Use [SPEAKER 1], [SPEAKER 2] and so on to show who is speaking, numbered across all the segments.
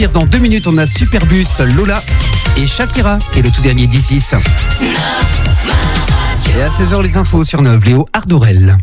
[SPEAKER 1] Dans 2 minutes, on a Superbus, Lola et Shakira et le tout dernier D6. Et à 16h, les infos sur Neuve, Léo Ardorel.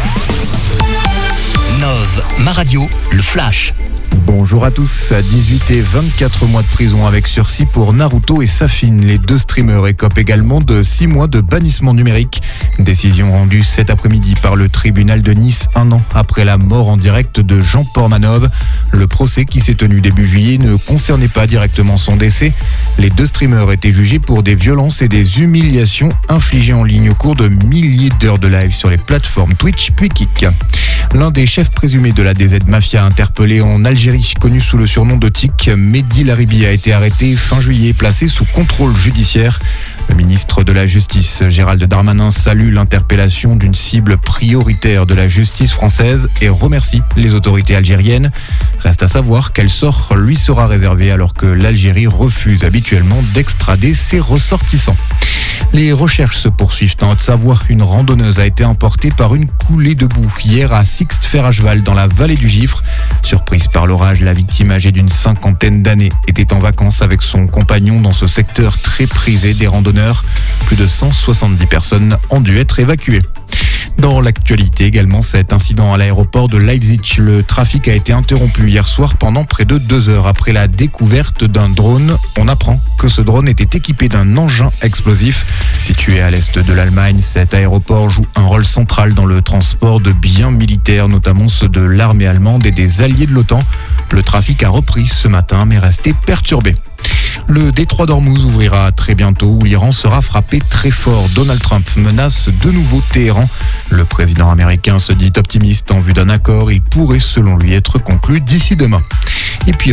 [SPEAKER 2] Neuve, ma radio, le flash.
[SPEAKER 3] Bonjour à tous, 18 et 24 mois de prison avec sursis pour Naruto et Safine. Les 2 streamers écopent également de 6 mois de bannissement numérique. Décision rendue cet après-midi par le tribunal de Nice, 1 an après la mort en direct de Jean Portmanov. Le procès qui s'est tenu début juillet ne concernait pas directement son décès. Les 2 streamers étaient jugés pour des violences et des humiliations infligées en ligne au cours de milliers d'heures de live sur les plateformes Twitch puis Kik. L'un des chefs présumés de la DZ Mafia interpellé en Algérie, connu sous le surnom de Tic, Mehdi Laribi a été arrêté fin juillet et placé sous contrôle judiciaire. Le ministre de la Justice, Gérald Darmanin, salue l'interpellation d'une cible prioritaire de la justice française et remercie les autorités algériennes. Reste à savoir quel sort lui sera réservé alors que l'Algérie refuse habituellement d'extrader ses ressortissants. Les recherches se poursuivent en Haute-Savoie. Une randonneuse a été emportée par une coulée de boue hier à Sixte-Fer-à-Cheval dans la vallée du Gifre. Surprise par l'orage, la victime âgée d'une 50aine d'années était en vacances avec son compagnon dans ce secteur très prisé des randonneurs. Plus de 170 personnes ont dû être évacuées. Dans l'actualité également, cet incident à l'aéroport de Leipzig. Le trafic a été interrompu hier soir pendant près de 2 heures après la découverte d'un drone. On apprend que ce drone était équipé d'un engin explosif. Situé à l'est de l'Allemagne, cet aéroport joue un rôle central dans le transport de biens militaires, notamment ceux de l'armée allemande et des alliés de l'OTAN. Le trafic a repris ce matin mais resté perturbé. Le détroit d'Ormuz ouvrira très bientôt où l'Iran sera frappé très fort. Donald Trump menace de nouveau Téhéran. Le président américain se dit optimiste en vue d'un accord. Il pourrait selon lui être conclu d'ici demain. Et puis